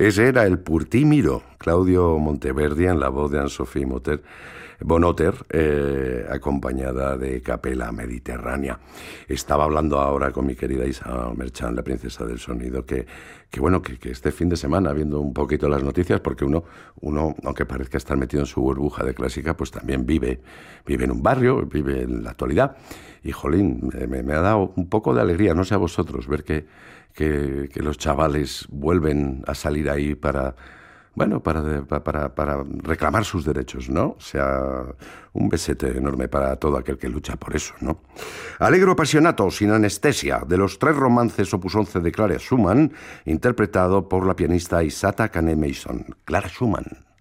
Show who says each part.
Speaker 1: Ese era el Purtímiro, Claudio Monteverdi en la voz de Anne-Sophie Bonotter, acompañada de Capella Mediterránea. Estaba hablando ahora con mi querida Isa Merchán, la princesa del sonido, que este fin de semana, viendo un poquito las noticias, porque uno, aunque parezca estar metido en su burbuja de clásica, pues también vive en un barrio, vive en la actualidad. Y, jolín, me ha dado un poco de alegría, no sé a vosotros, ver que los chavales vuelven a salir ahí para reclamar sus derechos, ¿no? O sea, un besete enorme para todo aquel que lucha por eso, ¿no? Allegro Appassionato, sin anestesia, de los 3 romances opus 11 de Clara Schumann, interpretado por la pianista Isata Kane Mason. Clara Schumann.